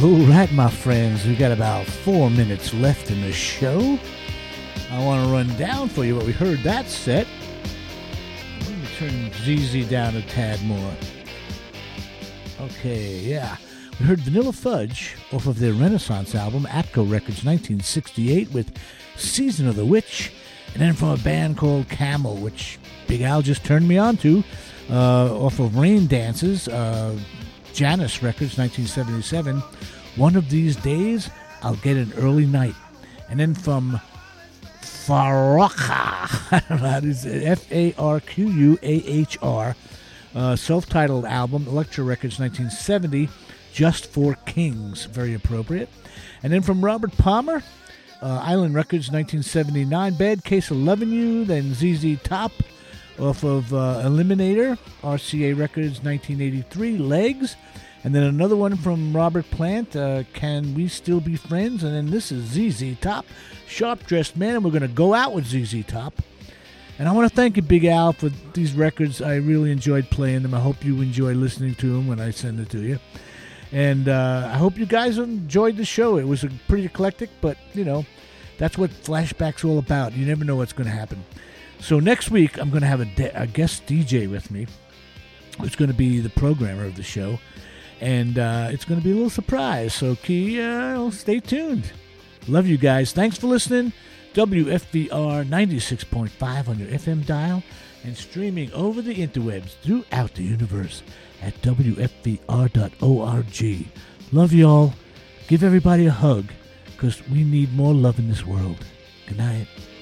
All right, my friends, we got about 4 minutes left in the show. I want to run down for you what we heard that set. Let me turn ZZ down a tad more. Okay, yeah. We heard Vanilla Fudge off of their Renaissance album, Atco Records 1968, with Season of the Witch. And then from a band called Camel, which Big Al just turned me on to, off of Rain Dances, Janus Records, 1977. One of These Days, I'll Get an Early Night. And then from Farquhar, I don't know how to say it, Farquahr, self-titled album, Elektra Records, 1970, Just for Kings, very appropriate. And then from Robert Palmer, Island Records, 1979, Bad Case of Lovin' You. Then ZZ Top off of Eliminator, RCA Records, 1983, Legs. And then another one from Robert Plant, Can We Still Be Friends? And then this is ZZ Top, Sharp Dressed Man, and we're going to go out with ZZ Top. And I want to thank you, Big Al, for these records. I really enjoyed playing them. I hope you enjoy listening to them when I send it to you. And I hope you guys enjoyed the show. It was pretty eclectic, but, you know, that's what Flashback's all about. You never know what's going to happen. So next week, I'm going to have a guest DJ with me, who's going to be the programmer of the show. And it's going to be a little surprise. So stay tuned. Love you guys. Thanks for listening. WFVR 96.5 on your FM dial and streaming over the interwebs throughout the universe at WFVR.org. Love y'all. Give everybody a hug because we need more love in this world. Good night.